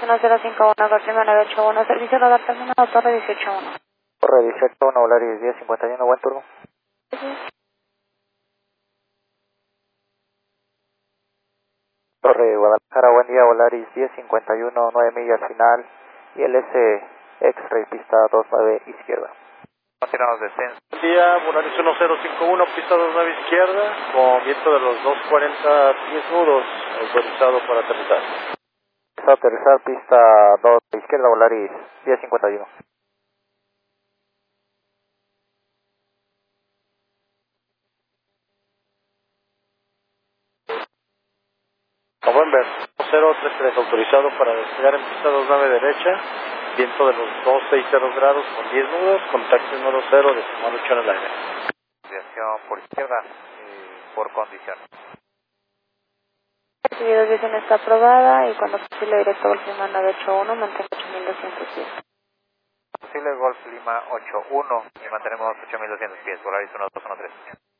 1051, Golflima 981, servicio radar terminado, torre 181. Torre 181, Volaris 1051, buen turno. Torre Guadalajara, buen día, Volaris 1051, 9 millas final, ILS X-Ray, pista 29 izquierda. Continuamos descenso. Buen día, Volaris 1051, pista 29 izquierda, con viento de los 240, 10 nudos, autorizado para aterrizar. Aterrizar, pista 2 izquierda, Volaris 1051. November 033, autorizado para despegar en pista 29 derecha, viento de los 260 grados con 10 nudos, contacto número 0, decimal 8 en el aire. Desviación por izquierda, por condición. Recibido, desviación está aprobada y cuando posible directo Golflima 981, mantenga 8200 pies. Posible Golf Lima 81 y mantenemos 8200 pies, Volaris 1213.